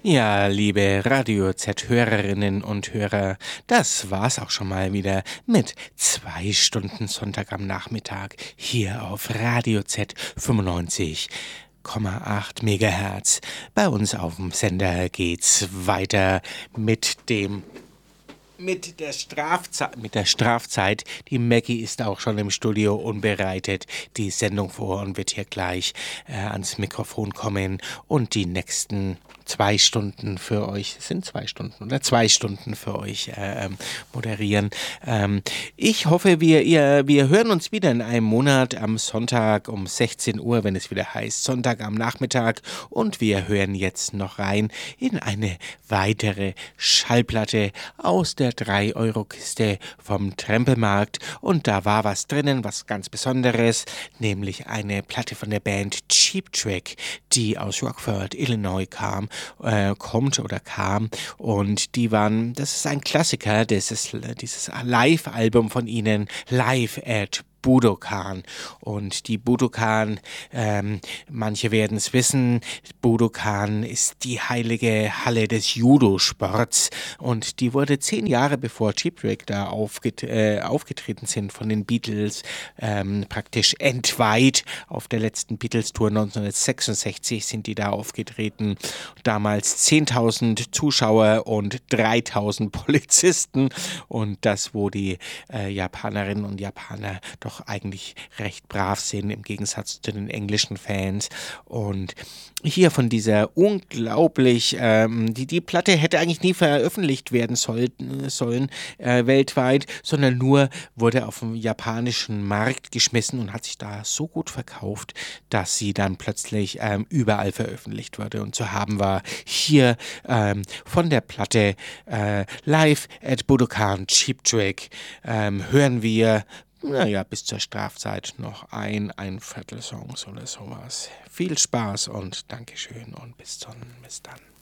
Ja, liebe Radio Z-Hörerinnen und Hörer, das war's auch schon mal wieder mit 2 Stunden Sonntag am Nachmittag hier auf Radio Z 95,8 Megahertz. Bei uns auf dem Sender geht's weiter mit der Strafzeit. Die Maggie ist auch schon im Studio und bereitet die Sendung vor und wird hier gleich ans Mikrofon kommen und die nächsten 2 Stunden für euch, es sind 2 Stunden oder 2 Stunden für euch moderieren. Ich hoffe, wir hören uns wieder in einem Monat am Sonntag um 16 Uhr, wenn es wieder heißt Sonntag am Nachmittag. Und wir hören jetzt noch rein in eine weitere Schallplatte aus der 3-Euro-Kiste vom Trempelmarkt. Und da war was drinnen, was ganz Besonderes, nämlich eine Platte von der Band Cheap Trick, die aus Rockford, Illinois kam. Und das ist ein Klassiker, dieses Live-Album von ihnen, Live at Budokan. Und die Budokan, manche werden es wissen, Budokan ist die heilige Halle des Judo-Sports und die wurde 10 Jahre bevor Cheap Trick da aufgetreten sind von den Beatles, praktisch entweiht. Auf der letzten Beatles-Tour 1966 sind die da aufgetreten. Damals 10.000 Zuschauer und 3.000 Polizisten und das, wo die Japanerinnen und Japaner doch eigentlich recht brav sind im Gegensatz zu den englischen Fans. Und hier von dieser die Platte hätte eigentlich nie veröffentlicht werden sollen weltweit, sondern nur wurde auf dem japanischen Markt geschmissen und hat sich da so gut verkauft, dass sie dann plötzlich überall veröffentlicht wurde. Und zu haben war hier von der Platte Live at Budokan Cheap Trick hören wir bis zur Strafzeit noch ein Viertelsongs oder sowas. Viel Spaß und Dankeschön und bis dann.